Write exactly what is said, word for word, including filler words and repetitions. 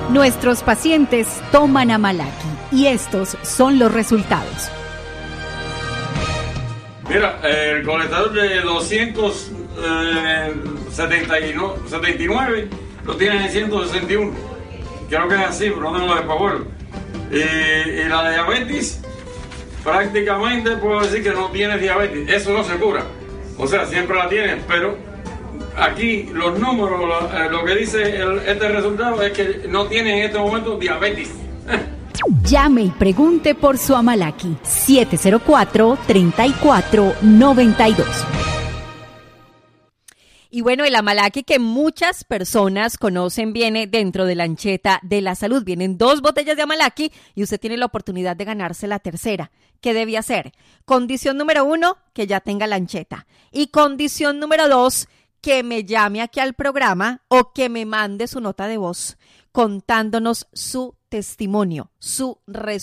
Nuestros pacientes toman Amalaki y estos son los resultados. Mira, el colesterol de doscientos setenta y nueve lo tienen en ciento sesenta y uno. Creo que es así, pero no tengo de favor. Y, y la diabetes, prácticamente puedo decir que no tiene diabetes. Eso no se cura. O sea, siempre la tienen, pero aquí los números, lo, lo que dice el, este resultado es que no tiene en este momento diabetes. Llame y pregunte por su Amalaki siete cero cuatro, tres cuatro nueve dos. Y bueno, el Amalaki que muchas personas conocen viene dentro de la ancheta de la salud. Vienen dos botellas de Amalaki y usted tiene la oportunidad de ganarse la tercera. ¿Qué debe hacer? Condición número uno, que ya tenga la ancheta. Y condición número dos, que me llame aquí al programa o que me mande su nota de voz contándonos su testimonio, su resultado.